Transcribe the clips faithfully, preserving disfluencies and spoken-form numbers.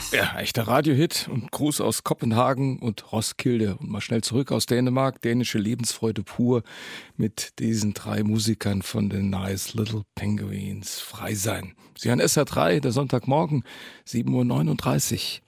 Ja, echter Radiohit und Gruß aus Kopenhagen und Roskilde und mal schnell zurück aus Dänemark. Dänische Lebensfreude pur mit diesen drei Musikern von den Nice Little Penguins. Frei sein. Sie hören S R drei, der Sonntagmorgen, sieben Uhr neununddreißig.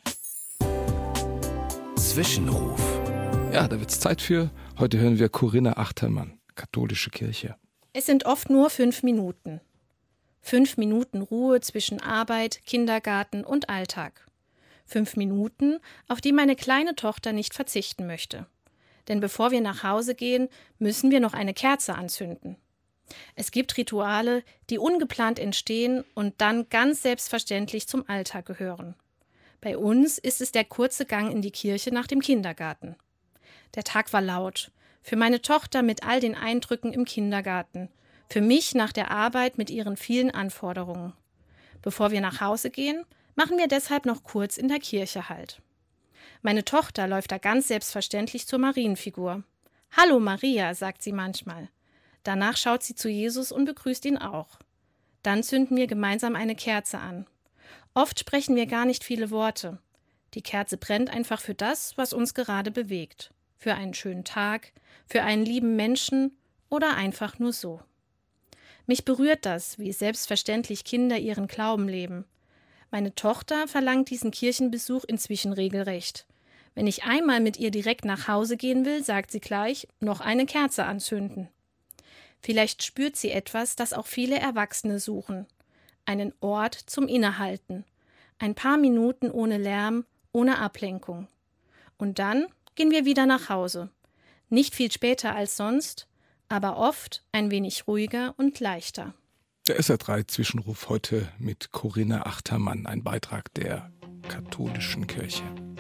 Zwischenruf. Ja, da wird's Zeit für. Heute hören wir Corinna Achtermann, katholische Kirche. Es sind oft nur fünf Minuten. Fünf Minuten Ruhe zwischen Arbeit, Kindergarten und Alltag. Fünf Minuten, auf die meine kleine Tochter nicht verzichten möchte. Denn bevor wir nach Hause gehen, müssen wir noch eine Kerze anzünden. Es gibt Rituale, die ungeplant entstehen und dann ganz selbstverständlich zum Alltag gehören. Bei uns ist es der kurze Gang in die Kirche nach dem Kindergarten. Der Tag war laut. Für meine Tochter mit all den Eindrücken im Kindergarten. Für mich nach der Arbeit mit ihren vielen Anforderungen. Bevor wir nach Hause gehen, machen wir deshalb noch kurz in der Kirche Halt. Meine Tochter läuft da ganz selbstverständlich zur Marienfigur. »Hallo Maria«, sagt sie manchmal. Danach schaut sie zu Jesus und begrüßt ihn auch. Dann zünden wir gemeinsam eine Kerze an. Oft sprechen wir gar nicht viele Worte. Die Kerze brennt einfach für das, was uns gerade bewegt. Für einen schönen Tag, für einen lieben Menschen oder einfach nur so. Mich berührt das, wie selbstverständlich Kinder ihren Glauben leben. Meine Tochter verlangt diesen Kirchenbesuch inzwischen regelrecht. Wenn ich einmal mit ihr direkt nach Hause gehen will, sagt sie gleich, noch eine Kerze anzünden. Vielleicht spürt sie etwas, das auch viele Erwachsene suchen. Einen Ort zum Innehalten. Ein paar Minuten ohne Lärm, ohne Ablenkung. Und dann gehen wir wieder nach Hause. Nicht viel später als sonst, aber oft ein wenig ruhiger und leichter. Der S R drei Zwischenruf heute mit Corinna Achtermann, ein Beitrag der katholischen Kirche.